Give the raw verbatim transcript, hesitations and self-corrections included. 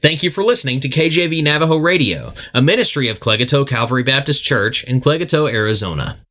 Thank you for listening to K J V Navajo Radio, a ministry of Clegato Calvary Baptist Church in Clegato, Arizona.